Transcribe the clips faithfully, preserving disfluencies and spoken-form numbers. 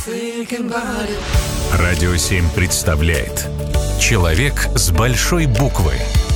Радио семь представляет «Человек с большой буквы».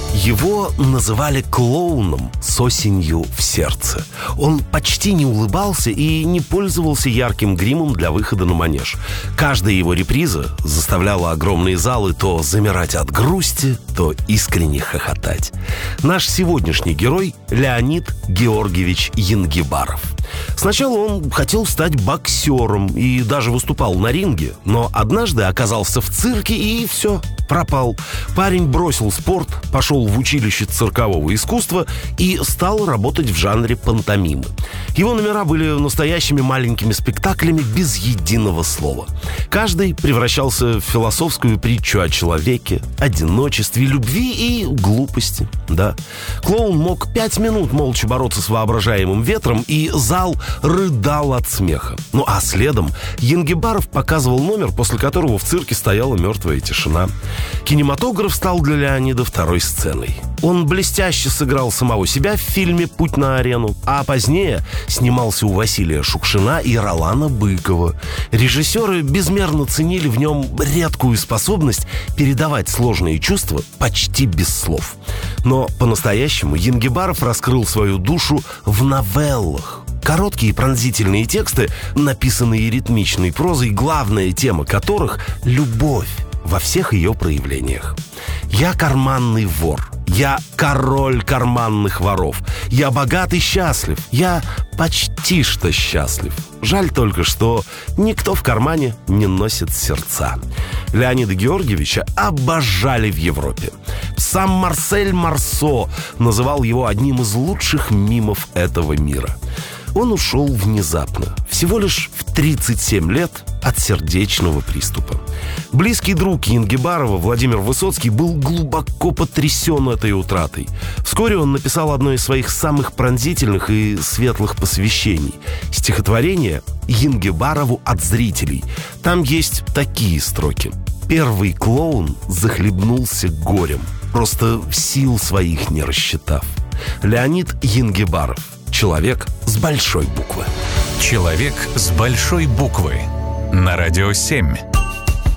Его называли клоуном с осенью в сердце. Он почти не улыбался и не пользовался ярким гримом для выхода на манеж. Каждая его реприза заставляла огромные залы то замирать от грусти, то искренне хохотать. Наш сегодняшний герой – Леонид Георгиевич Янгибаров. Сначала он хотел стать боксером и даже выступал на ринге, но однажды оказался в цирке и все, пропал. Парень бросил спорт, пошел в училище циркового искусства и стал работать в жанре пантомимы. Его номера были настоящими маленькими спектаклями без единого слова. Каждый превращался в философскую притчу о человеке, одиночестве, любви и глупости. Да. Клоун мог пять минут молча бороться с воображаемым ветром, и зал рыдал от смеха. Ну а следом Янгибаров показывал номер, после которого в цирке стояла мертвая тишина. Кинематограф стал для Леонида второй сценой. Он блестяще сыграл самого себя в фильме «Путь на арену», а позднее снимался у Василия Шукшина и Ролана Быкова. Режиссеры безмерно ценили в нем редкую способность передавать сложные чувства почти без слов. Но по-настоящему Янгибаров раскрыл свою душу в новеллах. Короткие пронзительные тексты, написанные ритмичной прозой, главная тема которых — любовь во всех ее проявлениях. «Я карманный вор, я король карманных воров, я богат и счастлив, я почти что счастлив. Жаль только, что никто в кармане не носит сердца». Леонида Георгиевича обожали в Европе. Сам Марсель Марсо называл его одним из лучших мимов этого мира. Он ушел внезапно, всего лишь в тридцать семь лет от сердечного приступа. Близкий друг Янгибарова, Владимир Высоцкий, был глубоко потрясен этой утратой. Вскоре он написал одно из своих самых пронзительных и светлых посвящений — стихотворение Янгибарову от зрителей. Там есть такие строки: «Первый клоун захлебнулся горем, просто сил своих не рассчитав». Леонид Янгибаров. Человек с большой буквы. Человек с большой буквы. На Радио семь.